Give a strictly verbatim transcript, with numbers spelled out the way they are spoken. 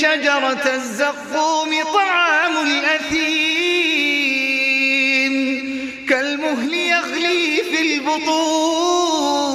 شجرة الزقوم طعام الأثيم كالمهل يغلي في البطون